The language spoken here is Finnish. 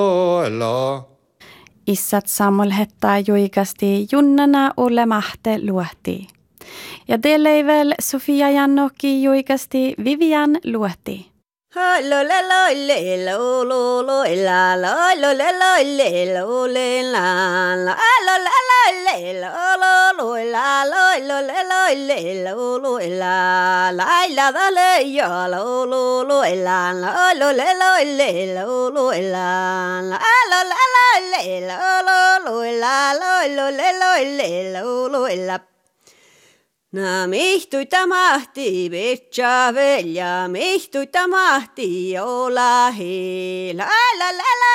Issat samolhettaa juikasti junnana ulle mahte luotti. Ja teleivel Sofia Jannoki juikasti Vivian luotti. Na mihtuita mahti vetsa velja, mihtuita mahti olahi, la la la la.